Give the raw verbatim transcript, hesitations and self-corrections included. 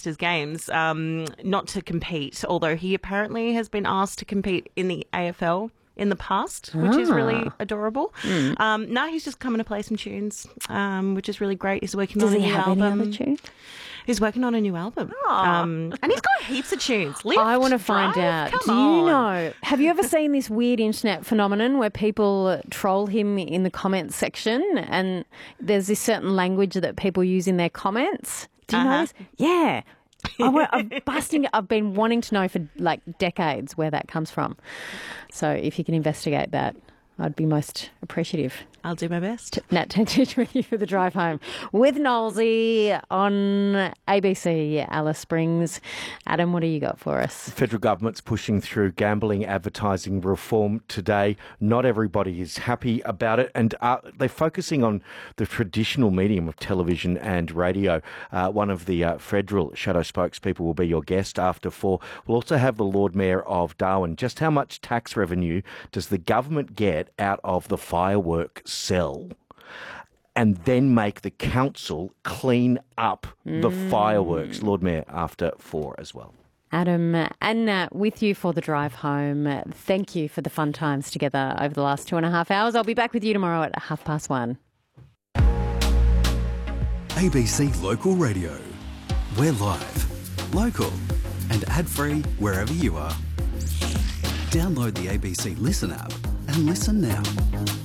Leinster's games, um, not to compete, although he apparently has been asked to compete in the A F L in the past, which ah. is really adorable. Mm. Um, now he's just coming to play some tunes, um, which is really great. He's working Does on a he new have album. Any other tunes? He's working on a new album. Um, and he's got heaps of tunes. Lift, I want to find drive, out. Come Do on. you know, have you ever seen this weird internet phenomenon where people troll him in the comments section and there's this certain language that people use in their comments? Do you uh-huh. know this? Yeah. I, I'm busting. I've been wanting to know for like decades where that comes from. So if you can investigate that, I'd be most appreciative. I'll do my best. Nat Tentich with you for the drive home with Knowlesy on A B C Alice Springs. Adam, what do you got for us? The federal government's pushing through gambling advertising reform today. Not everybody is happy about it, and uh, they're focusing on the traditional medium of television and radio. Uh, one of the uh, federal shadow spokespeople will be your guest after four. We'll also have the Lord Mayor of Darwin. Just how much tax revenue does the government get out of the firework sell and then make the council clean up the mm. fireworks? Lord Mayor after four as well. Adam, and uh, with you for the drive home. Uh, thank you for the fun times together over the last two and a half hours. I'll be back with you tomorrow at half past one. A B C Local Radio. We're live, local and ad-free wherever you are. Download the A B C Listen app and listen now.